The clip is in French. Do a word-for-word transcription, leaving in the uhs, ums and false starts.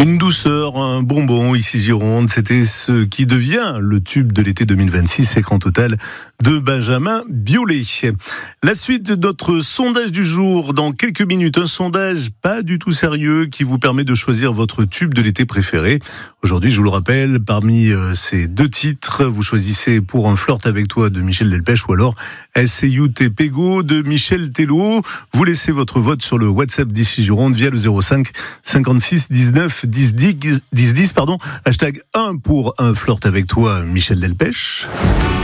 Une douceur, un bonbon, ici Gironde, c'était ce qui devient le tube de l'été deux mille vingt-six, écran total de Benjamin Biolay. La suite de notre sondage du jour, dans quelques minutes, un sondage pas du tout sérieux qui vous permet de choisir votre tube de l'été préféré. Aujourd'hui, je vous le rappelle, parmi euh, ces deux titres, vous choisissez Pour un flirt avec toi de Michel Delpech ou alors S C U T Pego de Michel Tello. Vous laissez votre vote sur le WhatsApp d'ici Gironde via le zéro cinq cinquante-six dix-neuf dix dix, pardon, hashtag un pour un flirt avec toi Michel Delpech.